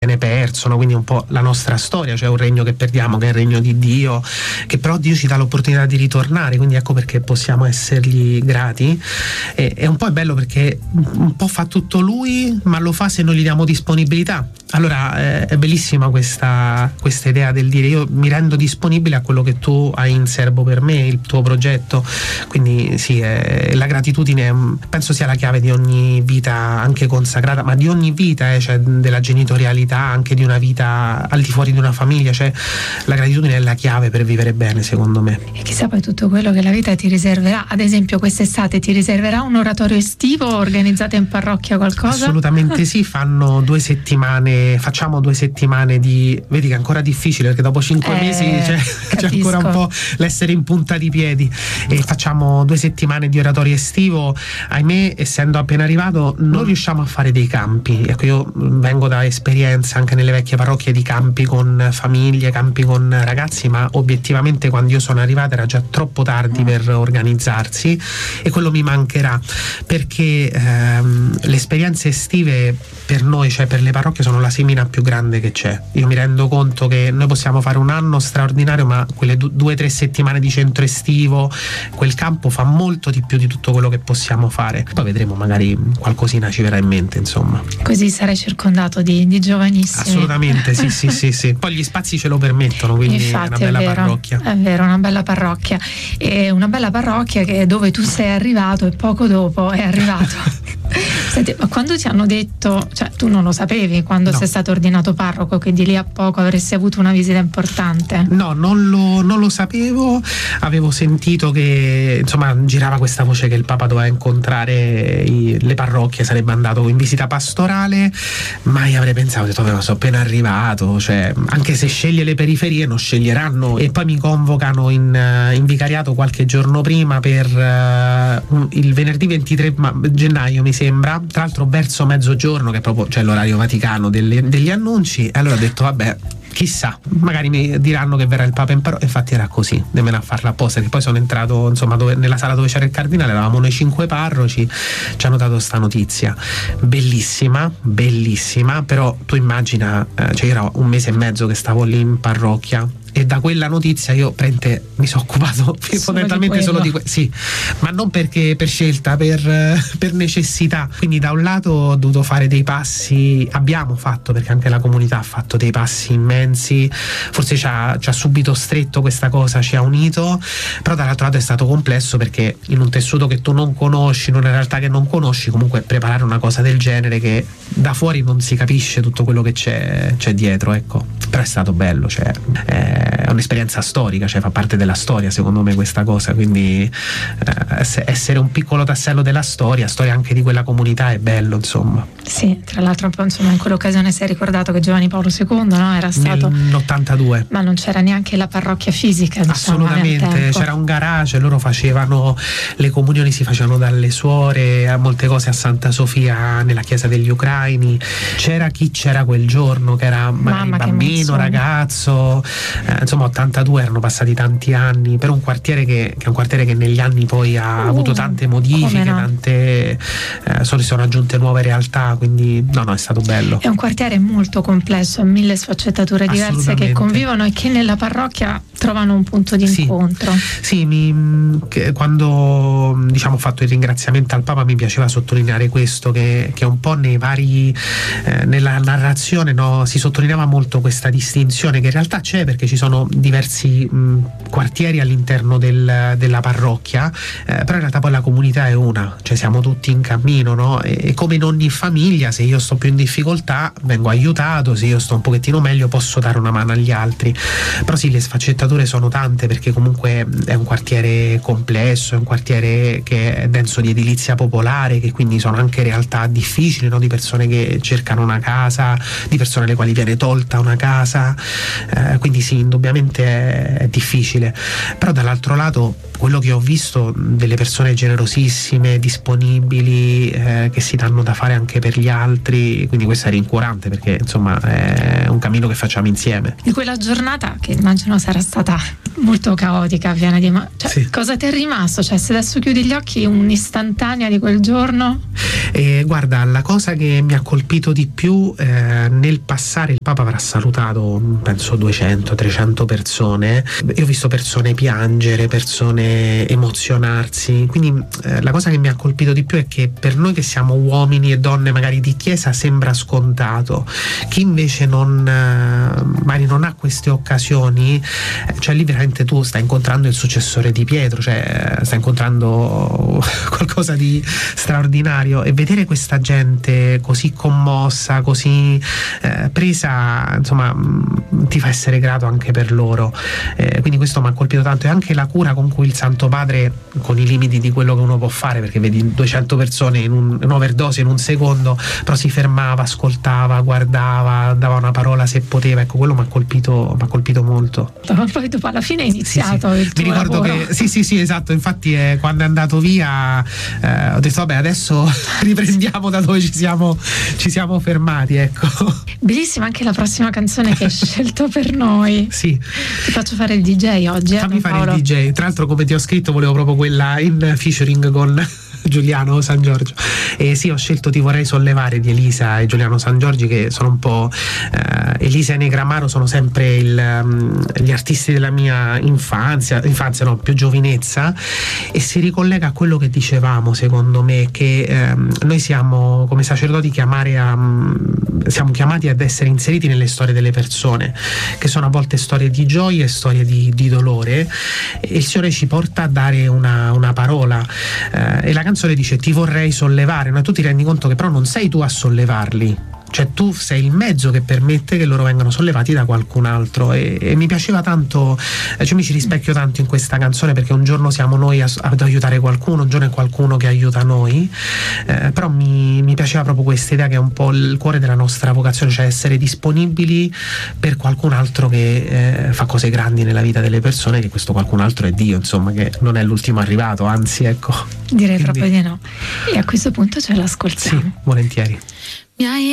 viene perso, no? Quindi un po' la nostra storia, cioè un regno che perdiamo, che è il regno di Dio, che però Dio ci dà l'opportunità di ritornare, quindi ecco perché possiamo essergli grati. E un po' è bello perché un po' fa tutto lui, ma lo fa se noi gli diamo disponibilità. Allora è bellissima questa idea del dire: io mi rendo disponibile a quello che tu hai in serbo per me, il tuo progetto. Quindi sì, la gratitudine penso sia la chiave di ogni vita, anche consacrata, ma di ogni vita, cioè della genitorialità, anche di una vita al di fuori di una famiglia. Cioè la gratitudine è la chiave per vivere bene, secondo me. E chissà poi tutto quello che la vita ti riserverà. Ad esempio quest'estate ti riserverà un oratorio estivo? Organizzate in parrocchia qualcosa? Assolutamente sì, facciamo 2 settimane di, vedi che è ancora difficile perché dopo 5 mesi c'è ancora un po' l'essere in punta di piedi, e facciamo 2 settimane di oratorio estivo. Ahimè, essendo appena arrivato, non riusciamo a fare dei campi. Ecco, io vengo da esperienze anche nelle vecchie parrocchie di campi con famiglie, campi con ragazzi, ma obiettivamente quando io sono arrivata era già troppo tardi per organizzarsi, e quello mi mancherà, perché le esperienze estive per noi, cioè per le parrocchie, sono la semina più grande che c'è. Io mi rendo conto che noi possiamo fare un anno straordinario, ma quelle 2 o 3 settimane di centro estivo, quel campo fa molto di più di tutto quello che possiamo fare. Poi vedremo, magari qualcosina ci verrà in mente, insomma. Così sarai circondato di giovanissimi. Assolutamente, sì. Poi gli spazi ce lo permettono, quindi infatti, è una bella parrocchia. È vero, una bella parrocchia. E una bella parrocchia che dove tu sei arrivato e poco dopo è arrivato. Senti, ma quando ti hanno detto, cioè tu non lo sapevi quando sei stato ordinato parroco, che di lì a poco avresti avuto una visita importante? No, non lo sapevo. Avevo sentito che insomma girava questa voce che il Papa doveva incontrare le parrocchie, sarebbe andato in visita pastorale. Mai avrei pensato, ho detto, sono appena arrivato, cioè anche se sceglie le periferie non sceglieranno. E poi mi convocano in vicariato qualche giorno prima per il venerdì 23 gennaio mi sembra, tra l'altro verso mezzogiorno, che è proprio, cioè, l'orario vaticano degli annunci. E allora ho detto, vabbè, chissà, magari mi diranno che verrà il Papa in parrocchia. Infatti era così, nemmeno a farla apposta, che poi sono entrato insomma nella sala dove c'era il cardinale, eravamo noi 5 parroci, ci hanno dato sta notizia bellissima, però tu immagina, cioè io ero 1 mese e mezzo che stavo lì in parrocchia, e da quella notizia io mi sono occupato fondamentalmente solo di sì, ma non perché per scelta, per necessità. Quindi da un lato ho dovuto fare dei passi, abbiamo fatto, perché anche la comunità ha fatto dei passi immensi, forse ci ha subito stretto questa cosa, ci ha unito, però dall'altro lato è stato complesso, perché in un tessuto che tu non conosci, in una realtà che non conosci, comunque preparare una cosa del genere che da fuori non si capisce tutto quello che c'è dietro, ecco. Però è stato bello, cioè è un'esperienza storica, cioè fa parte della storia, secondo me, questa cosa. Quindi essere un piccolo tassello della storia anche di quella comunità, è bello, insomma. Sì, tra l'altro insomma in quell'occasione si è ricordato che Giovanni Paolo II, no, era stato nell'82, ma non c'era neanche la parrocchia fisica, diciamo. Assolutamente, c'era un garage, loro facevano le comunioni, si facevano dalle suore, molte cose a Santa Sofia nella chiesa degli ucraini. C'era chi c'era quel giorno, che era magari bambino, ragazzo, insomma 82, erano passati tanti anni, per un quartiere che è un quartiere che negli anni poi ha avuto tante modifiche, tante si sono aggiunte nuove realtà, quindi no, è stato bello. È un quartiere molto complesso, ha 1000 sfaccettature diverse che convivono e che nella parrocchia trovano un punto di incontro. Sì, quando ho fatto il ringraziamento al Papa, mi piaceva sottolineare questo, che un po' nei vari nella narrazione, no, si sottolineava molto questa distinzione che in realtà c'è, perché ci sono diversi quartieri all'interno della parrocchia, però in realtà poi la comunità è una, cioè siamo tutti in cammino, no? E come in ogni famiglia, se io sto più in difficoltà vengo aiutato, se io sto un pochettino meglio posso dare una mano agli altri. Però sì, le sfaccettature sono tante, perché comunque è un quartiere complesso, è un quartiere che è denso di edilizia popolare, che quindi sono anche realtà difficili, no? Di persone che cercano una casa, di persone alle quali viene tolta una casa, quindi sì, indubbiamente è difficile. Però dall'altro lato quello che ho visto, delle persone generosissime, disponibili, che si danno da fare anche per gli altri, quindi questo è rincuorante, perché insomma è un cammino che facciamo insieme. Di quella giornata, che immagino sarà stata molto caotica, piena di sì. Cosa ti è rimasto? Cioè, se adesso chiudi gli occhi, un'istantanea di quel giorno? Guarda, la cosa che mi ha colpito di più, nel passare, il Papa avrà salutato penso 200-300 persone, io ho visto persone piangere, persone emozionarsi, quindi la cosa che mi ha colpito di più è che per noi che siamo uomini e donne magari di chiesa sembra scontato, chi invece magari non ha queste occasioni, cioè lì veramente tu stai incontrando il successore di Pietro, cioè stai incontrando qualcosa di straordinario, e vedere questa gente così commossa, così presa, insomma ti fa essere grato anche per loro, quindi questo mi ha colpito tanto, e anche la cura con cui il Santo Padre, con i limiti di quello che uno può fare, perché vedi 200 persone in un'overdose in un secondo, però si fermava, ascoltava, guardava, dava una parola se poteva, ecco, quello mi ha colpito molto. Poi dopo alla fine è iniziato il tuo mi ricordo lavoro. che sì, esatto, infatti quando è andato via ho detto vabbè, adesso riprendiamo da dove ci siamo fermati, ecco. Bellissima anche la prossima canzone che hai scelto per noi. Sì. Ti faccio fare il DJ oggi. Fammi fare Paolo. il DJ. Tra l'altro, come ti ho scritto, volevo proprio quella in featuring con Giuliano San Giorgio, e sì, ho scelto Ti vorrei sollevare di Elisa e Giuliano San Giorgi, che sono un po' Elisa e Negramaro sono sempre gli artisti della mia infanzia no, più giovinezza, e si ricollega a quello che dicevamo, secondo me, che noi siamo come sacerdoti siamo chiamati ad essere inseriti nelle storie delle persone, che sono a volte storie di gioia e storie di dolore, e il Signore ci porta a dare una parola, e la canzone dice ti vorrei sollevare, no? Tu ti rendi conto che però non sei tu a sollevarli, cioè tu sei il mezzo che permette che loro vengano sollevati da qualcun altro, e mi piaceva tanto, cioè mi ci rispecchio tanto in questa canzone, perché un giorno siamo noi ad aiutare qualcuno, un giorno è qualcuno che aiuta noi, però mi piaceva proprio questa idea, che è un po' il cuore della nostra vocazione, cioè essere disponibili per qualcun altro che fa cose grandi nella vita delle persone, che questo qualcun altro è Dio, insomma, che non è l'ultimo arrivato, anzi, ecco. Direi proprio di no. E a questo punto ce l'ascoltiamo. Sì, volentieri.